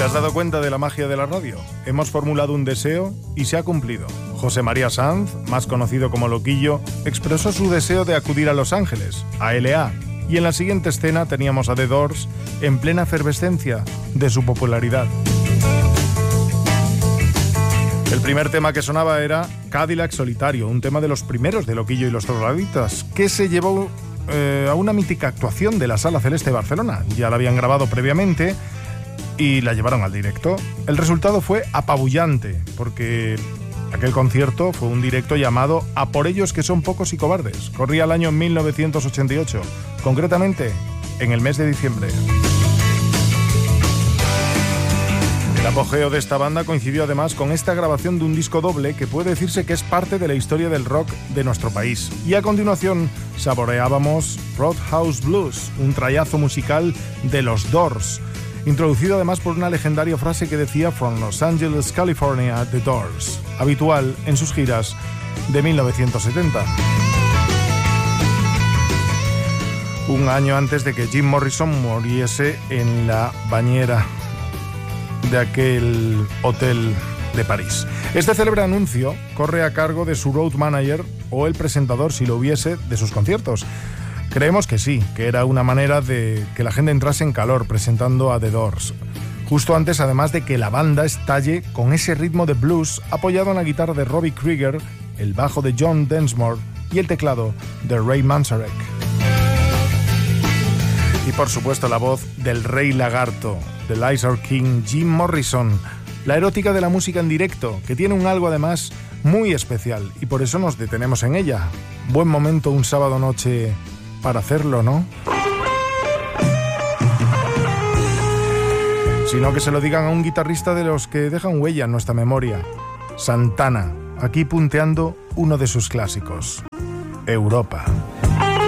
has dado cuenta de la magia de la radio? Hemos formulado un deseo y se ha cumplido. José María Sanz, más conocido como Loquillo, expresó su deseo de acudir a Los Ángeles, a L.A., y en la siguiente escena teníamos a The Doors en plena efervescencia de su popularidad. El primer tema que sonaba era Cadillac Solitario, un tema de los primeros de Loquillo y los Trogloditas, que se llevó a una mítica actuación de la Sala Celeste de Barcelona. Ya la habían grabado previamente y la llevaron al directo. El resultado fue apabullante, porque aquel concierto fue un directo llamado A por ellos que son pocos y cobardes. Corría el año 1988, concretamente en el mes de diciembre. El apogeo de esta banda coincidió además con esta grabación de un disco doble que puede decirse que es parte de la historia del rock de nuestro país. Y a continuación saboreábamos Roadhouse Blues, un trayazo musical de los Doors, introducido además por una legendaria frase que decía From Los Angeles, California, The Doors, habitual en sus giras de 1970. Un año antes de que Jim Morrison muriese en la bañera de aquel hotel de París. Este célebre anuncio corre a cargo de su road manager o el presentador, si lo hubiese, de sus conciertos. Creemos que sí, que era una manera de que la gente entrase en calor presentando a The Doors. Justo antes, además, de que la banda estalle con ese ritmo de blues apoyado en la guitarra de Robbie Krieger, el bajo de John Densmore y el teclado de Ray Manzarek. Y por supuesto la voz del Rey Lagarto, del Lizard King, Jim Morrison, la erótica de la música en directo, que tiene un algo además muy especial y por eso nos detenemos en ella. Buen momento un sábado noche para hacerlo, ¿no? Sino que se lo digan a un guitarrista de los que dejan huella en nuestra memoria, Santana, aquí punteando uno de sus clásicos, Europa.